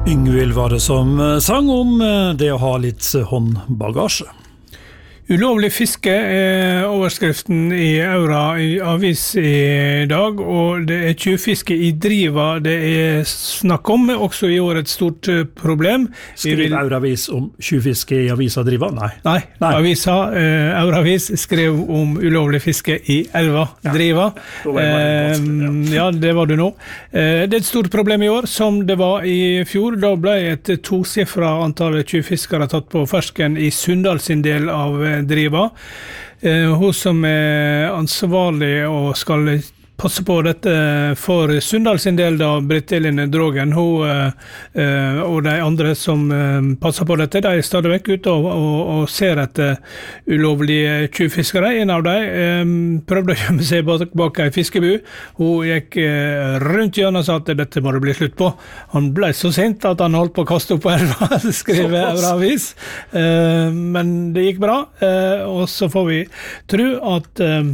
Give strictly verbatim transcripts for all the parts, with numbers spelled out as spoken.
Yngvild var det som sang om det å ha litt håndbagasje. Ulovlig fiske er overskriften i Aura i avis i dag, og det er tjuvfiske i driva det er snakk om, også i år et stort problem. Skriv vil... Aura-avis om tjuvfiske i avisa driva? Nei. Nei, Nei. avisa eh, Aura-avis skrev om ulovlig fiske i elva ja. driva. Eh, ja, det var det nå. Eh, det er et stort problem i år, som det var i fjor. Da ble et tosifra antall tjuvfiskere tatt på fersken i Sunndal sin del av driva. Eh, hun som er ansvarlig og skal passe på dette for Sunndal sin del, da, Britt Elin Drogen, hun eh, og de andre som eh, passer på dette, de er stadig vekk ute og, og, og ser etter ulovlige tjuvfiskere. En av dem eh, prøvde å gjemme seg bak, bak en fiskebu. Hun gikk eh, rundt hjørnet og sa at dette må det bli slutt på. Han ble så sint at han holdt på å kaste opp på elva, skrev Aura-avis. Eh, men det gikk bra, eh, og så får vi tro at eh,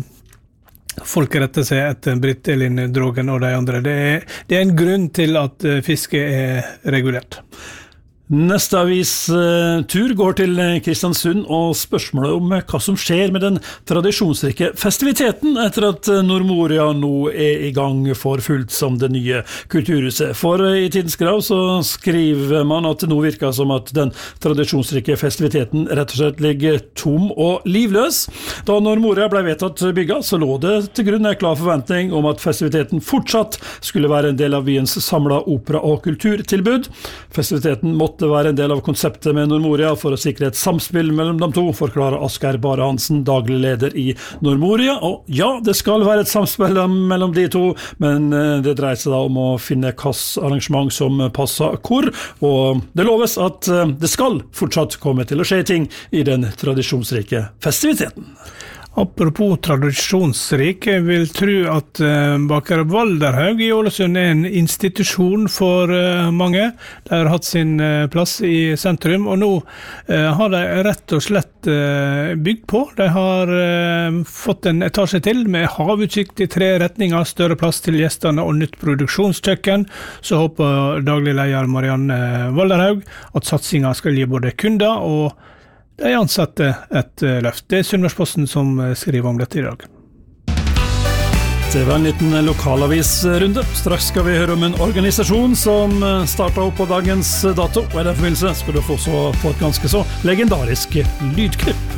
folk retter seg etter Britt Elin Drogen og de andre. Det er, det er en grunn til at fiske er regulert. Neste avis uh, tur går til Kristiansund og spørsmålet om hva som skjer med den tradisjonsrike festiviteten etter at Nordmoria nå er i gang for fullt som det nye kulturhuset. For uh, i Tidens Krav så skriver man at det nå virker som at den tradisjonsrike festiviteten rett og slett ligger tom og livløs. Da Nordmoria ble vedtatt bygget, så lå det til grunn en klar forventning om at festiviteten fortsatt skulle være en del av byens samlede opera- og kulturtilbud. Festiviteten måtte være en del av konseptet med Nordmoria for å sikre et samspill mellom de to, forklarer Asgeir Bare Hansen, daglig leder i Nordmoria. Og ja, det skal være et samspill mellom de to, men det dreier seg da om å finne hvilket arrangement som passer hvor, og det loves at det skal fortsatt komme til å skje ting i den tradisjonsrike festiviteten. Apropos tradisjonsrik, jeg vil tro at uh, Baker Valderhaug i Ålesund er en institusjon for uh, mange. De har hatt sin uh, plass i sentrum, og nå uh, har de rett og slett uh, bygd på. De har uh, fått en etasje til med havutsikt i tre retninger, større plass til gjestene og nytt produksjonskjøkken. Så håper daglig leder Marianne Valderhaug at satsingen skal gi både kunder og de ansatte et løft. Det er Sunnmørsposten som skriver om dette i dag. Det var en liten lokalavisrunde. Straks skal vi høre om en organisasjon som startet opp på dagens dato, og i den forbindelse skal du få, så, få et ganske så legendarisk lydklipp.